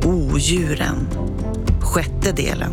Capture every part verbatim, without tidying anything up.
Odjuren. Sjätte delen.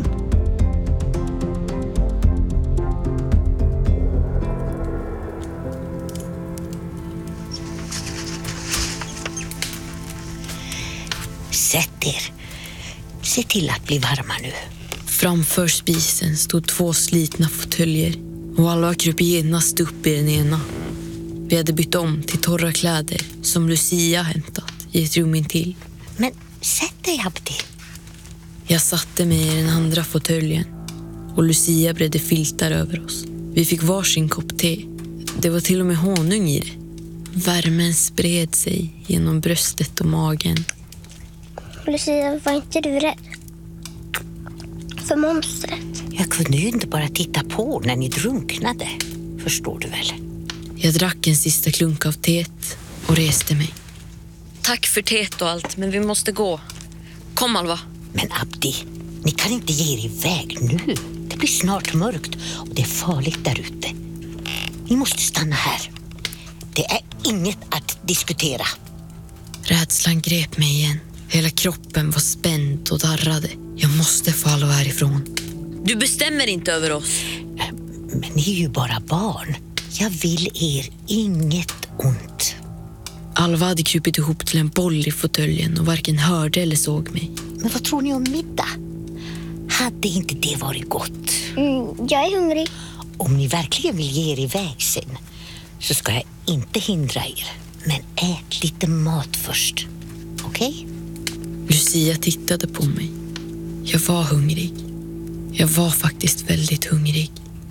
Sätt er. Se till att bli varma nu. Framför spisen stod två slitna fåtöljer och alla kröp genast upp i den ena. Vi hade bytt om till torra kläder som Lucia hämtat i ett rum intill. Men sätt dig, Abdi. Jag satte mig i den andra fåtöljen och Lucia bredde filtar över oss. Vi fick varsin kopp te. Det var till och med honung i det. Värmen spred sig genom bröstet och magen. Lucia, var inte du rädd för monstret? Jag kunde ju inte bara titta på när ni drunknade. Förstår du väl? Jag drack en sista klunk av teet och reste mig. Tack för teet och allt, men vi måste gå. Kom, Alva. Men Abdi, ni kan inte ge er iväg nu. Det blir snart mörkt och det är farligt där ute. Ni måste stanna här. Det är inget att diskutera. Rädslan grep mig igen. Hela kroppen var spänd och darrade. Jag måste få Alva härifrån. Du bestämmer inte över oss. Men ni är ju bara barn. Jag vill er inget ont. Alva hade krupit ihop till en boll i fåtöljen och varken hörde eller såg mig. Men vad tror ni om middag? Hade inte det varit gott? Mm, jag är hungrig. Om ni verkligen vill ge er iväg sen så ska jag inte hindra er. Men ät lite mat först. Okej? Okay? Lucia tittade på mig. Jag var hungrig. Jag var faktiskt väldigt hungrig.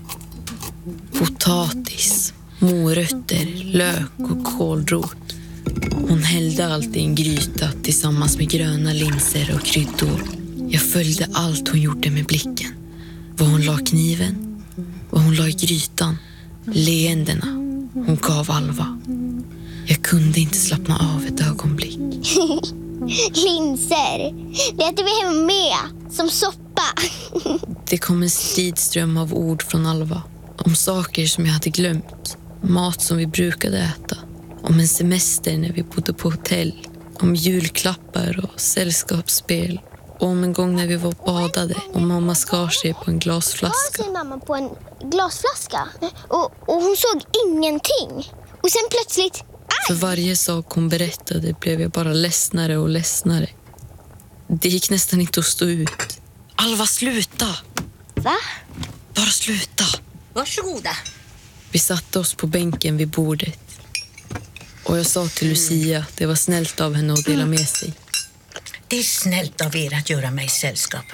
Potatis, morötter, lök och kålrot. Hon hällde allt i en gryta tillsammans med gröna linser och kryddor. Jag följde allt hon gjorde med blicken. Var hon la kniven, var hon la i grytan, leendena hon gav Alva. Jag kunde inte slappna av ett ögonblick. Linser, det äter vi hemma med, som soppa. Det kom en stridström av ord från Alva. Om saker som jag hade glömt. Mat som vi brukade äta. Om en semester när vi bodde på hotell. Om julklappar och sällskapsspel. Och om en gång när vi var badade och mamma skar sig på en glasflaska. Skar sig mamma på en glasflaska och, och hon såg ingenting. Och sen plötsligt... För varje sak hon berättade blev jag bara ledsnare och ledsnare. Det gick nästan inte att stå ut. Alva, sluta! Va? Bara sluta! Varsågoda. Vi satte oss på bänken vid bordet. Och jag sa till Lucia att det var snällt av henne att dela med sig. Det är snällt av er att göra mig sällskap.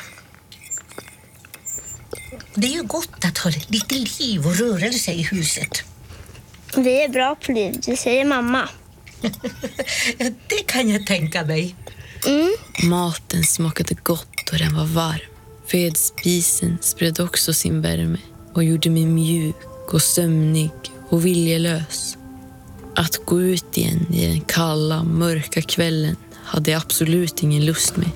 Det är ju gott att ha lite liv och rörelse i huset. Vi är bra på liv, det säger mamma. Det kan jag tänka mig. Mm. Maten smakade gott och den var varm. Vedspisen spred också sin värme och gjorde mig mjuk och sömnig och viljelös. Att gå ut igen i den kalla, mörka kvällen hade jag absolut ingen lust med.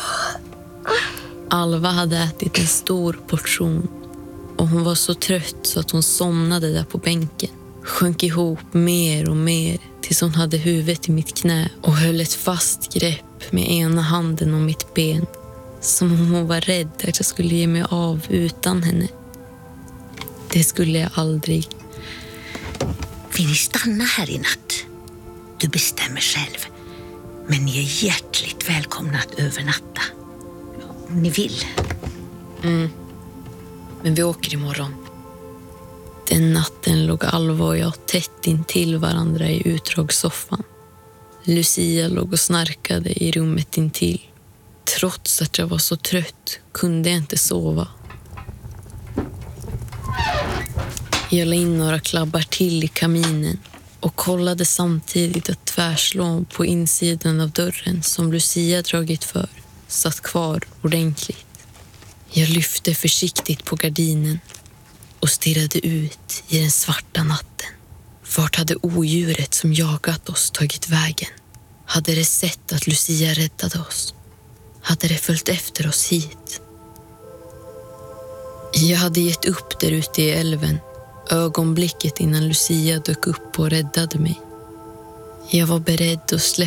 Alva hade ätit en stor portion och hon var så trött så att hon somnade där på bänken. Sjönk ihop mer och mer tills hon hade huvudet i mitt knä och höll ett fast grepp med ena handen om mitt ben. Som om hon var rädd att jag skulle ge mig av utan henne. Det skulle jag aldrig. Vill ni stanna här i natt? Du bestämmer själv. Men ni är hjärtligt välkomna att övernatta. Om ni vill. Mm. Men vi åker imorgon. Den natten låg Alva och jag tätt in till varandra i utdragssoffan. Lucia låg och snarkade i rummet intill. Trots att jag var så trött kunde jag inte sova. Jag la in några klabbar till i kaminen och kollade samtidigt att tvärslån på insidan av dörren som Lucia dragit för satt kvar ordentligt. Jag lyfte försiktigt på gardinen och stirrade ut i den svarta natten. Vart hade odjuret som jagat oss tagit vägen? Hade det sett att Lucia räddade oss? Hade det följt efter oss hit? Jag hade gett upp där ute i älven, ögonblicket innan Lucia dök upp och räddade mig. Jag var beredd att släppa